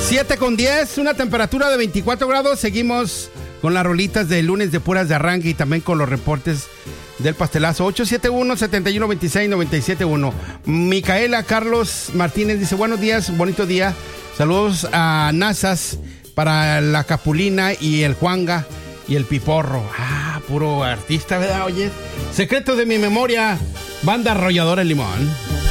7:10, una temperatura de 24 grados. Seguimos con las rolitas de lunes de puras de arranque y también con los reportes del pastelazo. 871-7126-971. Micaela Carlos Martínez dice: buenos días, bonito día. Saludos a Nazas para la Capulina y el Juanga y el Piporro. Ah, puro artista, ¿verdad? Oye, secretos de mi memoria, banda Arrolladora El Limón.